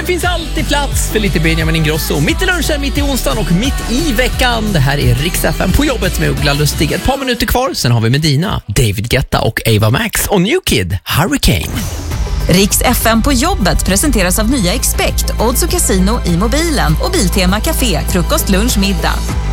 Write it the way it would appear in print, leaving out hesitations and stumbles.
finns alltid plats för lite Benjamin Ingrosso. Mitt i lunchen, mitt i onsdagen och mitt i veckan. Det här är Rix FM på jobbet med Uggla Lustig. Ett par minuter kvar, sen har vi Medina, David Guetta och Ava Max och New Kid, Hurricane. Rix FM på jobbet presenteras av nya Expect, Odds och Casino i mobilen och Biltema Café, frukost, lunch, middag.